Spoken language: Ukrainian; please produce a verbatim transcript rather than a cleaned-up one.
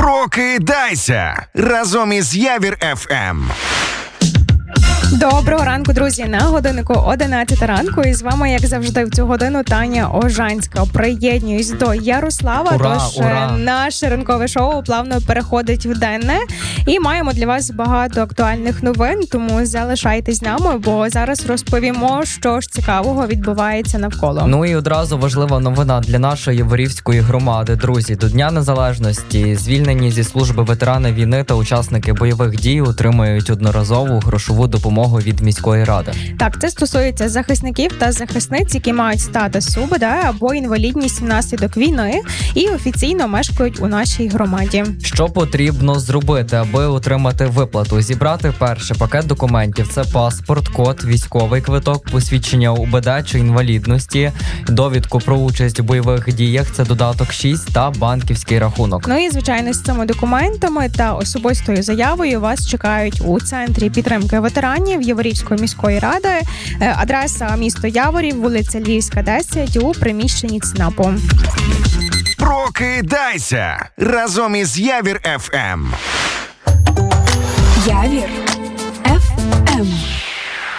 Прокидайся разом із Явір еф ем. Доброго ранку, друзі! На годиннику одинадцята ранку. І з вами, як завжди, в цю годину Таня Ожанська. Приєднуюсь до Ярослава. Ура, Тож ура. наше ранкове шоу плавно переходить в денне. І маємо для вас багато актуальних новин, тому залишайтесь з нами, бо зараз розповімо, що ж цікавого відбувається навколо. Ну і одразу важлива новина для нашої Яворівської громади. Друзі, до Дня Незалежності звільнені зі служби ветерани війни та учасники бойових дій отримають одноразову грошову допомогу від міської ради. Так, це стосується захисників та захисниць, які мають статус УБД або інвалідність внаслідок війни і офіційно мешкають у нашій громаді. Що потрібно зробити, аби отримати виплату? Зібрати перший пакет документів – це паспорт, код, військовий квиток, посвідчення УБД чи інвалідності, довідку про участь у бойових діях – це додаток шість та банківський рахунок. Ну і, звичайно, з цими документами та особистою заявою вас чекають у Центрі підтримки ветеранів Яворівської міської ради. Адреса місто Яворів, вулиця Львівська, десять, у приміщенні ЦНАПу. Прокидайся разом із Явір еф ем. Явір еф ем.